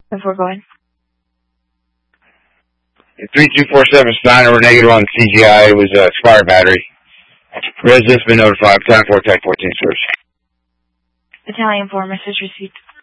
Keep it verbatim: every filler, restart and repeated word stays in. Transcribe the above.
Before going. three two four seven Steiner, we're negative on C G I. It was a uh, expired battery. Resident's been notified. Time for Tech fourteen source. Italian four, message received.